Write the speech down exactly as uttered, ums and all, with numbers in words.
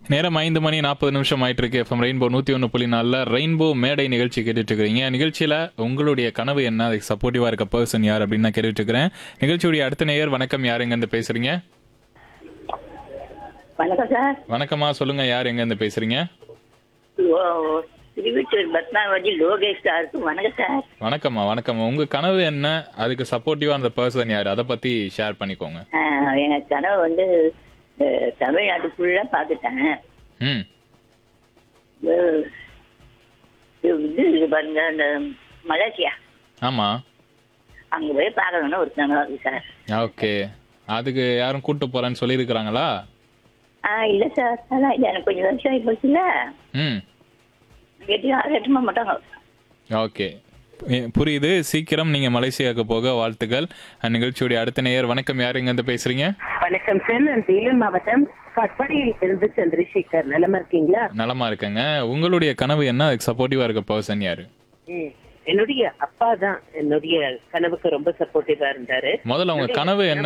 நேரம் ஐந்து மணி நாற்பது நிமிஷம் ஆயிட்டு இருக்கு. எஃப்எம் ரெயின்போ நூத்தி ஒன்று புள்ளி நாலுல ரெயின்போ மேடை நிகழ்ச்சி கேட்டுட்டு இருக்கிறீங்க. நிகழ்ச்சியில உங்களுடைய கனவு என்ன, அதுக்கு சப்போர்ட்டிவா இருக்க பர்சன் யார் அப்படின்னு நான் கேட்டுட்டு இருக்கிறேன். நிகழ்ச்சியுடைய அடுத்த நேயர் வணக்கம், யார் எங்க இருந்து பேசுறீங்க? வணக்கம் சார். வணக்கம்மா, சொல்லுங்க, யார் எங்க இருந்து பேசுறீங்க? ஓ, திருவிட்டூர் பத்மாவதி லோகேஷ் சாருக்கு வணக்கம் சார். வணக்கம்மா, வணக்கம்மா. உங்க கனவு என்ன, அதுக்கு சப்போர்ட்டிவா அந்த பர்சன் யார், அதை பத்தி ஷேர் பண்ணிக்கோங்க. ஆஹ், எங்க கனவு வந்து அஹ், தமிழ்நாட்டு ஃபுல்லா பார்த்துட்டேன். ம் அஹ், இது இது இது பாருங்க, இந்த மலேசியா ஆமா, அங்க போய் பார்க்கணும்னு ஒரு கனவு இருக்கு சார். ஓகே. அதுக்கு யாரும் கூட்டு போறேன்னு சொல்லியிருக்கிறாங்களா? ஆ இல்ல சார், அதான் இது எனக்கு கொஞ்சம் வருஷம் ஆகி போச்சுல்ல, ம் எட்டு நாள் எட்டுமா மாட்டாங்க. ஓகே, எ- புரியுது. சீக்கிரம் நீங்க மலேசியாவுக்கு போக வாழ்த்துக்கள். அஹ், நிகழ்ச்சியுடைய அடுத்த நேயர் வணக்கம், யார் எங்க இருந்து பேசுறீங்க? வணக்கம் சார், நான் வேலூர் மாவட்டம் கட்பாடியில் இருந்து சந்திரசேகர். நலமா இருக்கீங்களா? நலமா இருக்கேங்க. உங்களுடைய கனவு என்ன, அதுக்கு சப்போர்ட்டிவா இருக்க பர்சன் யாரு? ம். என்னுடைய அப்பா தான் என்னுடைய கனவுக்கு ரொம்ப சப்போர்ட்டிவா இருந்தாரு. முதல்ல உங்க கனவு என்ன